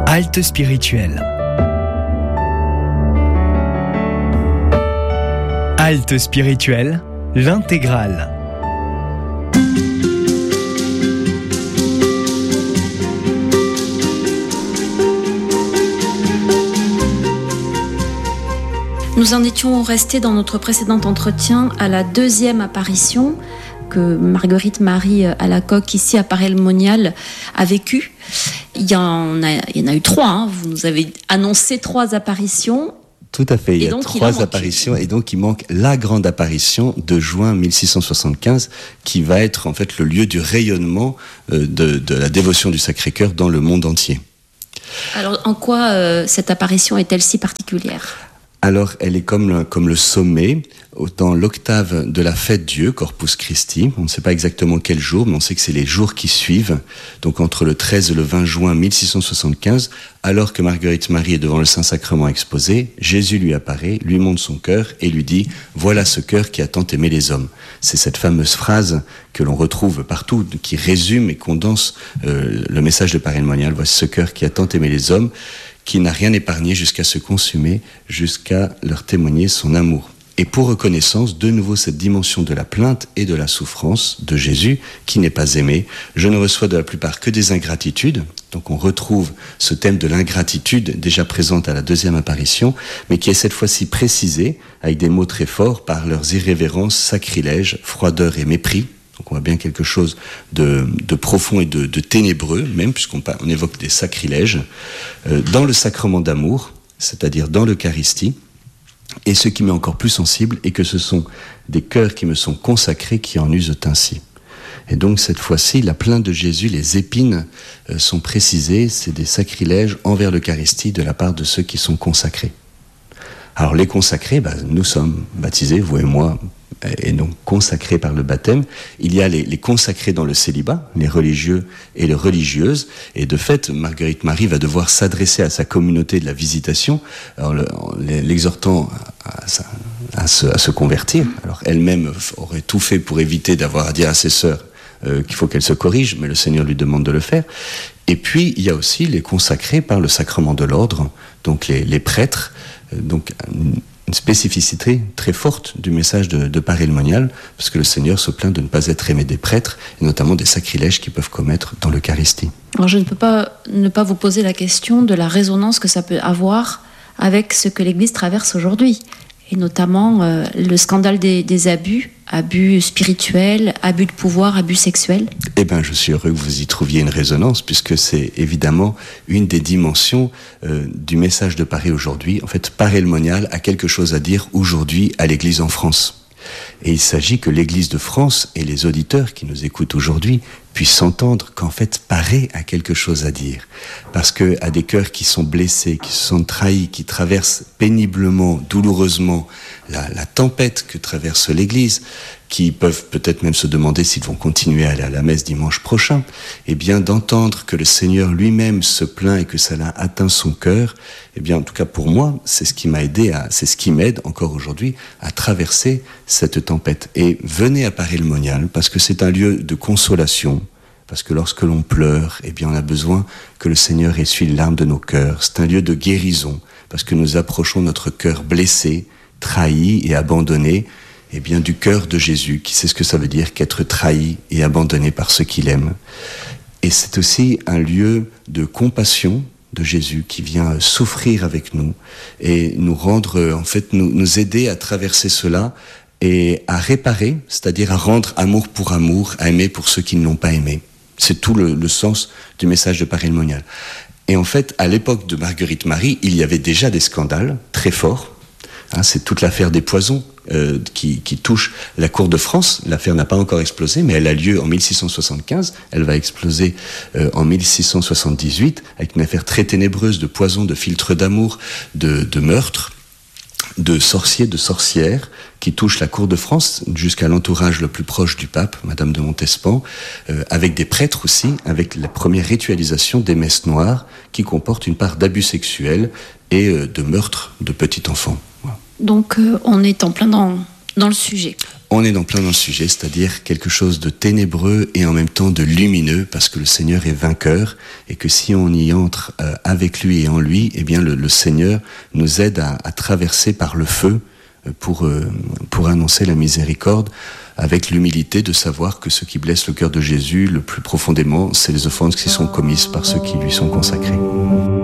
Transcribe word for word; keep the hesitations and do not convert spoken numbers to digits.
Halte spirituelle. Halte spirituelle, l'intégrale. Nous en étions restés dans notre précédent entretien à la deuxième apparition que Marguerite Marie Alacoque, ici à Paray-le-Monial, a vécue. Il y en a, il y en a eu trois, hein. Vous nous avez annoncé trois apparitions. Tout à fait, il et y a donc, trois il apparitions et donc il manque la grande apparition de juin mille six cent soixante-quinze qui va être en fait le lieu du rayonnement de, de la dévotion du Sacré-Cœur dans le monde entier. Alors en quoi euh, cette apparition est-elle si particulière ? Alors, elle est comme le, comme le sommet, dans l'octave de la fête Dieu, Corpus Christi. On ne sait pas exactement quel jour, mais on sait que c'est les jours qui suivent. Donc, entre le treize et le vingt juin mille six cent soixante-quinze, alors que Marguerite Marie est devant le Saint-Sacrement exposé, Jésus lui apparaît, lui montre son cœur et lui dit « Voilà ce cœur qui a tant aimé les hommes ». C'est cette fameuse phrase que l'on retrouve partout, qui résume et condense euh, le message de Paray-le-Monial. « Voici ce cœur qui a tant aimé les hommes ». Qui n'a rien épargné jusqu'à se consumer, jusqu'à leur témoigner son amour. Et pour reconnaissance, de nouveau cette dimension de la plainte et de la souffrance de Jésus, qui n'est pas aimé. Je ne reçois de la plupart que des ingratitudes. Donc on retrouve ce thème de l'ingratitude déjà présente à la deuxième apparition, mais qui est cette fois-ci précisé avec des mots très forts par leurs irrévérences, sacrilèges, froideur et mépris. Donc on voit bien quelque chose de, de profond et de, de ténébreux, même puisqu'on on évoque des sacrilèges, euh, dans le sacrement d'amour, c'est-à-dire dans l'Eucharistie. Et ce qui m'est encore plus sensible est que ce sont des cœurs qui me sont consacrés qui en usent ainsi. Et donc cette fois-ci, la plainte de Jésus, les épines euh, sont précisées, c'est des sacrilèges envers l'Eucharistie de la part de ceux qui sont consacrés. Alors les consacrés, bah, nous sommes baptisés, vous et moi, et donc consacrés par le baptême. Il y a les, les consacrés dans le célibat, les religieux et les religieuses. Et de fait, Marguerite Marie va devoir s'adresser à sa communauté de la visitation, en, le, en l'exhortant à, à, à, se, à se convertir. Alors elle-même aurait tout fait pour éviter d'avoir à dire à ses sœurs euh, qu'il faut qu'elles se corrigent, mais le Seigneur lui demande de le faire. Et puis, il y a aussi les consacrés par le sacrement de l'ordre, donc les, les prêtres, euh, donc une spécificité très forte du message de, de Paray-le-Monial, parce que le Seigneur se plaint de ne pas être aimé des prêtres, et notamment des sacrilèges qu'ils peuvent commettre dans l'Eucharistie. Alors je ne peux pas ne pas vous poser la question de la résonance que ça peut avoir avec ce que l'Église traverse aujourd'hui, et notamment euh, le scandale des, des abus, abus spirituels, abus de pouvoir, abus sexuels. Eh bien, je suis heureux que vous y trouviez une résonance, puisque c'est évidemment une des dimensions euh, du message de Paray aujourd'hui. En fait, Paray-le-Monial a quelque chose à dire aujourd'hui à l'Église en France. Et il s'agit que l'Église de France et les auditeurs qui nous écoutent aujourd'hui puissent entendre qu'en fait Paray a quelque chose à dire. Parce que à des cœurs qui sont blessés, qui se sentent trahis, qui traversent péniblement, douloureusement la, la tempête que traverse l'Église, qui peuvent peut-être même se demander s'ils vont continuer à aller à la messe dimanche prochain, eh bien d'entendre que le Seigneur lui-même se plaint et que ça l'a atteint son cœur, eh bien en tout cas pour moi, c'est ce qui m'a aidé, à, c'est ce qui m'aide encore aujourd'hui à traverser cette tempête. Et venez à Paray-le-Monial, parce que c'est un lieu de consolation, parce que lorsque l'on pleure, eh bien on a besoin que le Seigneur essuie les larmes de nos cœurs. C'est un lieu de guérison, parce que nous approchons notre cœur blessé, trahi et abandonné, eh bien, du cœur de Jésus, qui sait ce que ça veut dire qu'être trahi et abandonné par ceux qu'il aime. Et c'est aussi un lieu de compassion de Jésus qui vient souffrir avec nous et nous rendre, en fait, nous, nous aider à traverser cela et à réparer, c'est-à-dire à rendre amour pour amour, à aimer pour ceux qui ne l'ont pas aimé. C'est tout le, le sens du message de Paray-le-Monial. Et en fait, à l'époque de Marguerite Marie, il y avait déjà des scandales très forts. Hein, c'est toute l'affaire des poisons euh, qui, qui touche la cour de France. L'affaire n'a pas encore explosé, mais elle a lieu en mille six cent soixante-quinze. Elle va exploser euh, en mille six cent soixante-dix-huit avec une affaire très ténébreuse de poisons, de filtres d'amour, de, de meurtres, de sorciers, de sorcières qui touchent la cour de France jusqu'à l'entourage le plus proche du pape, Madame de Montespan, euh, avec des prêtres aussi, avec la première ritualisation des messes noires qui comportent une part d'abus sexuels et euh, de meurtre de petits enfants. Donc euh, on est en plein dans, dans le sujet. On est dans plein dans le sujet, c'est-à-dire quelque chose de ténébreux et en même temps de lumineux, parce que le Seigneur est vainqueur, et que si on y entre euh, avec lui et en lui, eh bien le, le Seigneur nous aide à, à traverser par le feu euh, pour, euh, pour annoncer la miséricorde, avec l'humilité de savoir que ce qui blesse le cœur de Jésus le plus profondément, c'est les offenses qui sont commises par ceux qui lui sont consacrés.